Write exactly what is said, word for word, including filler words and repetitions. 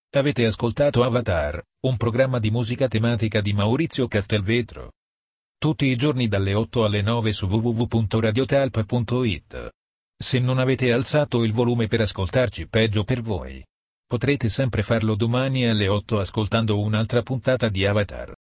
Avete ascoltato Avatar, un programma di musica tematica di Maurizio Castelvetro. Tutti i giorni dalle otto alle nove su w w w punto radiotalpa punto it. Se non avete alzato il volume per ascoltarci, peggio per voi. Potrete sempre farlo domani alle otto ascoltando un'altra puntata di Avatar.